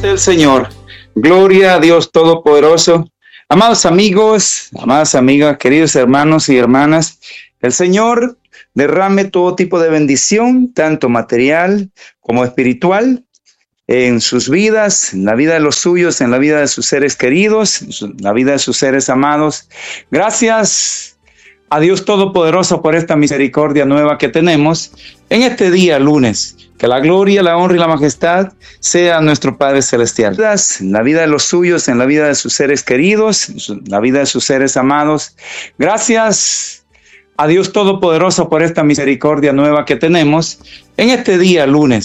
El Señor. Gloria a Dios Todopoderoso. Amados amigos, amadas amigas, queridos hermanos y hermanas, el Señor derrame todo tipo de bendición, tanto material como espiritual, en sus vidas, en la vida de los suyos, en la vida de sus seres queridos, en la vida de sus seres amados. Gracias a Dios Todopoderoso por esta misericordia nueva que tenemos en este día lunes. Que la gloria, la honra y la majestad sea nuestro Padre Celestial. En la vida de los suyos, en la vida de sus seres queridos, en la vida de sus seres amados. Gracias a Dios Todopoderoso por esta misericordia nueva que tenemos en este día lunes.